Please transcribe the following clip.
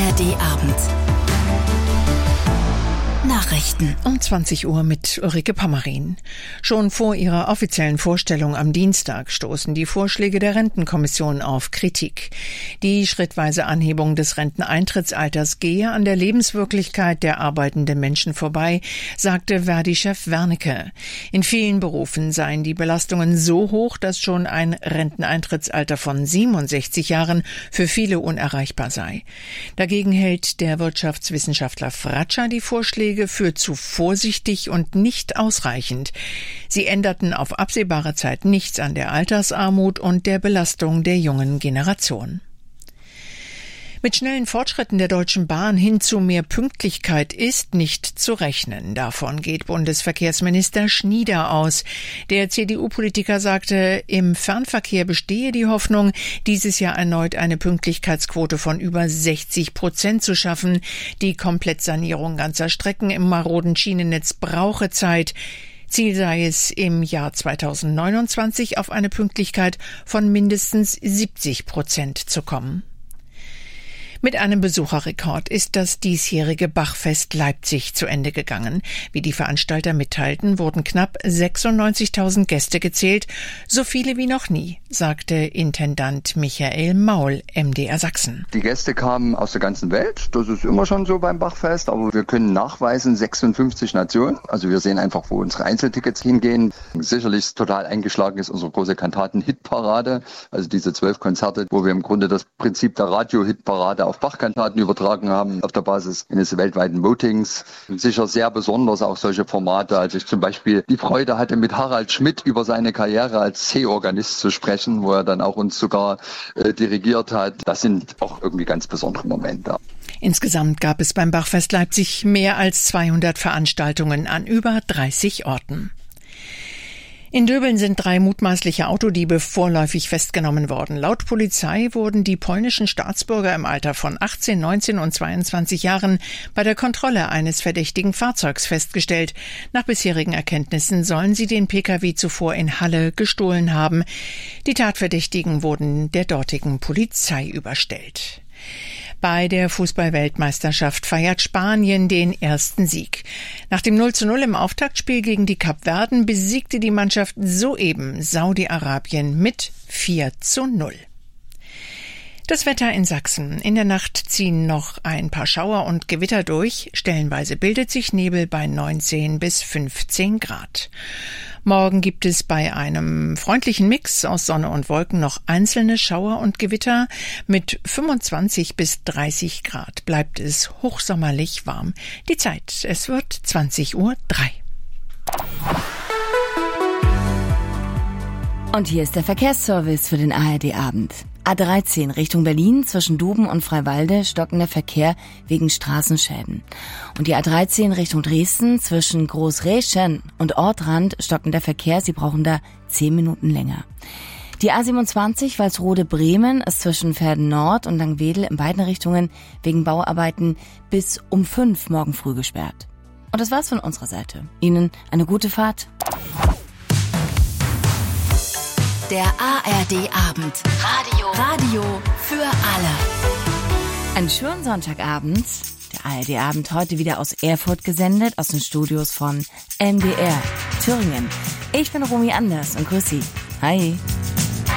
ARD-Abend. Nachrichten um 20 Uhr mit Ulrike Pommerin. Schon vor ihrer offiziellen Vorstellung am Dienstag stoßen die Vorschläge der Rentenkommission auf Kritik. Die schrittweise Anhebung des Renteneintrittsalters gehe an der Lebenswirklichkeit der arbeitenden Menschen vorbei, sagte Verdi-Chef Wernicke. In vielen Berufen seien die Belastungen so hoch, dass schon ein Renteneintrittsalter von 67 Jahren für viele unerreichbar sei. Dagegen hält der Wirtschaftswissenschaftler Fratscher die Vorschläge für zu vorsichtig und nicht ausreichend. Sie änderten auf absehbare Zeit nichts an der Altersarmut und der Belastung der jungen Generation. Mit schnellen Fortschritten der Deutschen Bahn hin zu mehr Pünktlichkeit ist nicht zu rechnen. Davon geht Bundesverkehrsminister Schnieder aus. Der CDU-Politiker sagte, im Fernverkehr bestehe die Hoffnung, dieses Jahr erneut eine Pünktlichkeitsquote von über 60% zu schaffen. Die Komplettsanierung ganzer Strecken im maroden Schienennetz brauche Zeit. Ziel sei es, im Jahr 2029 auf eine Pünktlichkeit von mindestens 70% zu kommen. Mit einem Besucherrekord ist das diesjährige Bachfest Leipzig zu Ende gegangen. Wie die Veranstalter mitteilten, wurden knapp 96.000 Gäste gezählt, so viele wie noch nie, sagte Intendant Michael Maul, MDR Sachsen. Die Gäste kamen aus der ganzen Welt, das ist immer schon so beim Bachfest, aber wir können nachweisen 56 Nationen. Also wir sehen einfach, wo unsere Einzeltickets hingehen. Sicherlich total eingeschlagen ist unsere große Kantaten-Hitparade, also diese 12 Konzerte, wo wir im Grunde das Prinzip der Radio-Hitparade auf Bach-Kantaten übertragen haben, auf der Basis eines weltweiten Votings. Sicher sehr besonders auch solche Formate, als ich zum Beispiel die Freude hatte, mit Harald Schmidt über seine Karriere als C-Organist zu sprechen, wo er dann auch uns sogar dirigiert hat. Das sind auch irgendwie ganz besondere Momente. Insgesamt gab es beim Bachfest Leipzig mehr als 200 Veranstaltungen an über 30 Orten. In Döbeln sind 3 mutmaßliche Autodiebe vorläufig festgenommen worden. Laut Polizei wurden die polnischen Staatsbürger im Alter von 18, 19 und 22 Jahren bei der Kontrolle eines verdächtigen Fahrzeugs festgestellt. Nach bisherigen Erkenntnissen sollen sie den Pkw zuvor in Halle gestohlen haben. Die Tatverdächtigen wurden der dortigen Polizei überstellt. Bei der Fußball-Weltmeisterschaft feiert Spanien den ersten Sieg. Nach dem 0:0 im Auftaktspiel gegen die Kapverden besiegte die Mannschaft soeben Saudi-Arabien mit 4:0. Das Wetter in Sachsen. In der Nacht ziehen noch ein paar Schauer und Gewitter durch. Stellenweise bildet sich Nebel bei 19 bis 15 Grad. Morgen gibt es bei einem freundlichen Mix aus Sonne und Wolken noch einzelne Schauer und Gewitter. Mit 25 bis 30 Grad bleibt es hochsommerlich warm. Die Zeit, es wird 20:03 Uhr. Und hier ist der Verkehrsservice für den ARD-Abend. A13 Richtung Berlin zwischen Duben und Freiwalde stockender der Verkehr wegen Straßenschäden. Und die A13 Richtung Dresden zwischen Großräschen und Ortrand stockender der Verkehr. Sie brauchen da 10 Minuten länger. Die A27 Walsrode-Bremen ist zwischen Verden Nord und Langwedel in beiden Richtungen wegen Bauarbeiten bis um 5 morgen früh gesperrt. Und das war's von unserer Seite. Ihnen eine gute Fahrt. Der ARD-Abend. Radio für alle. Einen schönen Sonntagabend. Der ARD-Abend heute wieder aus Erfurt gesendet, aus den Studios von MDR Thüringen. Ich bin Romy Anders und grüß Sie. Hi.